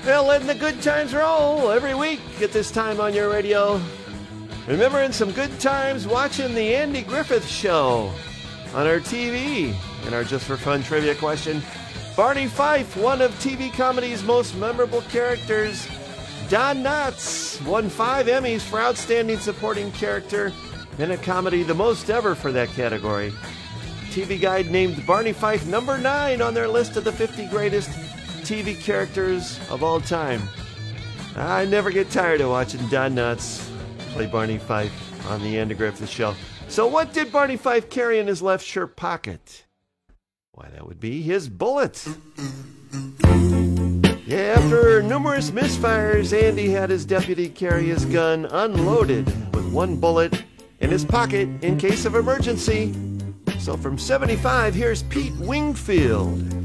Well, letting the good times roll every week at this time on your radio. Remembering some good times watching the Andy Griffith Show on our TV. And our Just for Fun trivia question, Barney Fife, one of TV comedy's most memorable characters. Don Knotts won 5 Emmys for Outstanding Supporting Character in a comedy, the most ever for that category. TV Guide named Barney Fife number 9 on their list of the 50 greatest TV characters of all time. I never get tired of watching Don Knotts play Barney Fife on the Andy Griffith Show. So what did Barney Fife carry in his left shirt pocket? Why, that would be his bullet. Yeah, after numerous misfires, Andy had his deputy carry his gun unloaded with 1 bullet in his pocket in case of emergency. So from 75, here's Pete Wingfield.